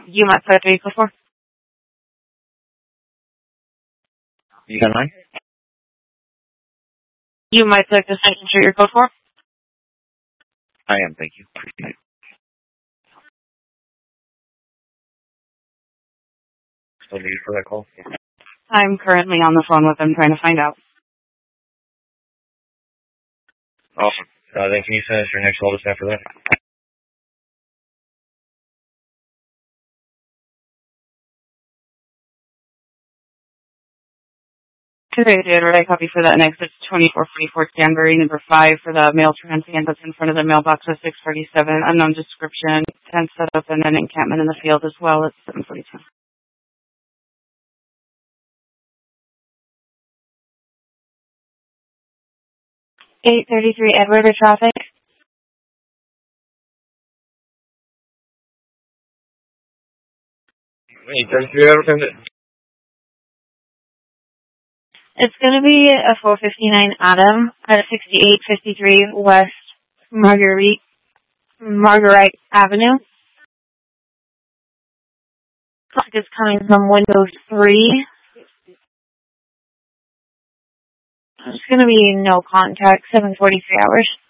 You might select vehicle 4. You got mine? You might select the second street, your code 4. I am, thank you. Appreciate it. Still need for that call? I'm currently on the phone with them trying to find out. Awesome. Then can you send us your next call just after that? Today, Theodore, I copy for that next. It's 2444 Danbury, number 5 for the mail transient that's in front of the mailbox at 647. Unknown description, tent setup, and then encampment in the field as well at 742. 833 Edward or traffic. Hey, 33 Edward. It's going to be a 459 Adam at 6853 West Marguerite Avenue. Clock is coming from Windows 3. It's going to be no contact, 7:43 hours.